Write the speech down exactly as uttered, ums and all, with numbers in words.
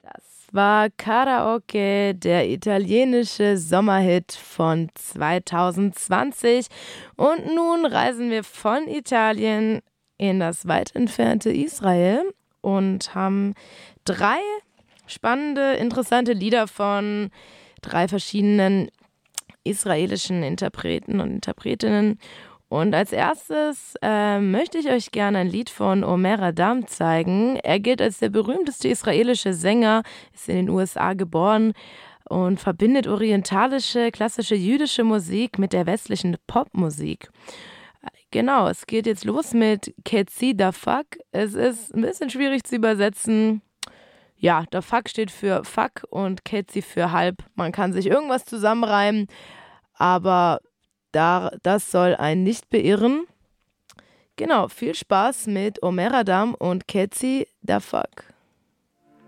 Das war Karaoke, der italienische Sommerhit von zwanzig zwanzig. Und nun reisen wir von Italien in das weit entfernte Israel und haben drei spannende, interessante Lieder von drei verschiedenen israelischen Interpreten und Interpretinnen. Und als erstes äh, möchte ich euch gerne ein Lied von Omer Adam zeigen. Er gilt als der berühmteste israelische Sänger, ist in den U S A geboren und verbindet orientalische, klassische jüdische Musik mit der westlichen Popmusik. Genau, es geht jetzt los mit Ketzi Dafak. Es ist ein bisschen schwierig zu übersetzen. Ja, Dafak steht für Fuck und Ketzi für halb. Man kann sich irgendwas zusammenreimen, aber da, das soll einen nicht beirren. Genau, viel Spaß mit Omer Adam und Ketzi Dafak.